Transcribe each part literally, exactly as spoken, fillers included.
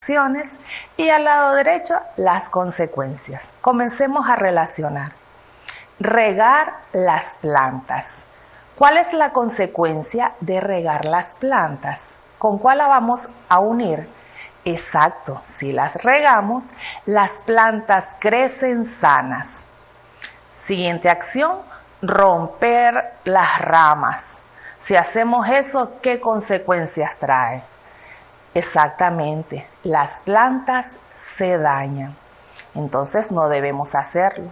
acciones y al lado derecho las consecuencias. Comencemos a relacionar. Regar las plantas. ¿Cuál es la consecuencia de regar las plantas? ¿Con cuál la vamos a unir? Exacto, si las regamos, las plantas crecen sanas. Siguiente acción, romper las ramas. Si hacemos eso, ¿qué consecuencias trae? Exactamente, las plantas se dañan. Entonces no debemos hacerlo.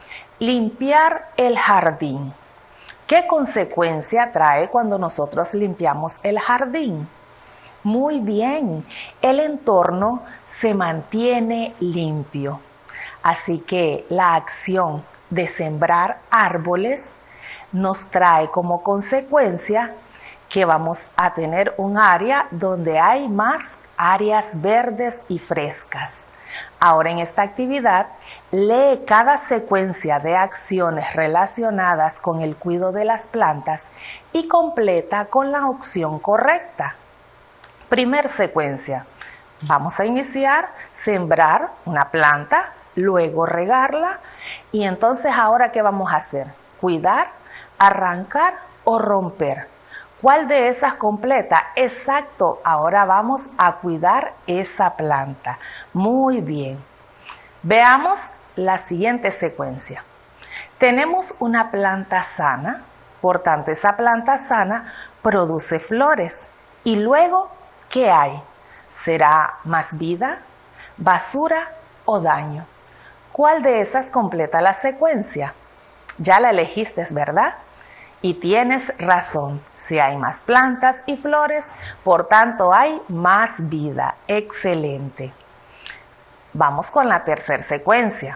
Limpiar el jardín. ¿Qué consecuencia trae cuando nosotros limpiamos el jardín? Muy bien, el entorno se mantiene limpio. Así que la acción de sembrar árboles nos trae como consecuencia que vamos a tener un área donde hay más áreas verdes y frescas. Ahora en esta actividad, lee cada secuencia de acciones relacionadas con el cuidado de las plantas y completa con la opción correcta. Primer secuencia, vamos a iniciar, sembrar una planta, luego regarla y entonces ahora ¿qué vamos a hacer? Cuidar, arrancar o romper. ¿Cuál de esas completa? Exacto, ahora vamos a cuidar esa planta. Muy bien. Veamos la siguiente secuencia. Tenemos una planta sana, por tanto esa planta sana produce flores. Y luego, ¿qué hay? ¿Será más vida, basura o daño? ¿Cuál de esas completa la secuencia? Ya la elegiste, ¿verdad? Y tienes razón, si hay más plantas y flores, por tanto hay más vida. Excelente. Vamos con la tercera secuencia.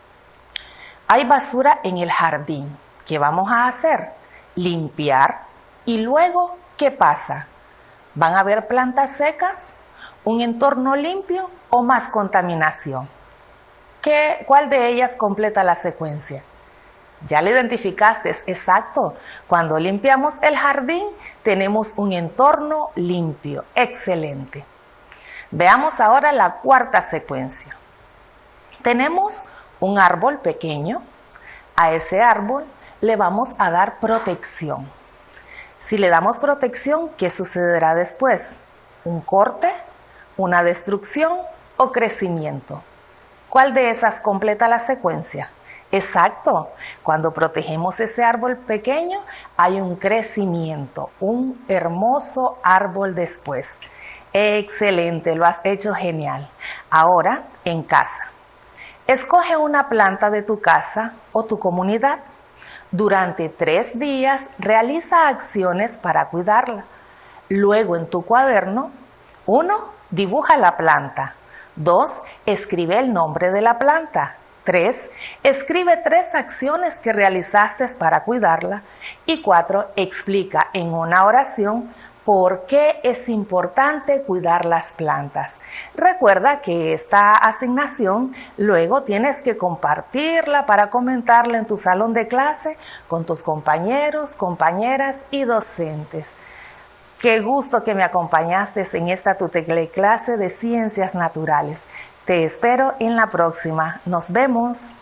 Hay basura en el jardín. ¿Qué vamos a hacer? Limpiar. Y luego, ¿qué pasa? ¿Van a haber plantas secas? ¿Un entorno limpio o más contaminación? ¿Qué, ¿Cuál de ellas completa la secuencia? Ya lo identificaste, exacto. Cuando limpiamos el jardín, tenemos un entorno limpio. Excelente. Veamos ahora la cuarta secuencia. Tenemos un árbol pequeño. A ese árbol le vamos a dar protección. Si le damos protección, ¿qué sucederá después? ¿Un corte, una destrucción o crecimiento? ¿Cuál de esas completa la secuencia? Exacto, cuando protegemos ese árbol pequeño hay un crecimiento, un hermoso árbol después. Excelente, lo has hecho genial. Ahora, en casa. Escoge una planta de tu casa o tu comunidad. Durante tres días realiza acciones para cuidarla. Luego en tu cuaderno, uno, dibuja la planta. dos, escribe el nombre de la planta. tres. Escribe tres acciones que realizaste para cuidarla. Y cuatro. Explica en una oración por qué es importante cuidar las plantas. Recuerda que esta asignación luego tienes que compartirla para comentarla en tu salón de clase con tus compañeros, compañeras y docentes. Qué gusto que me acompañaste en esta tu clase de Ciencias Naturales. Te espero en la próxima. Nos vemos.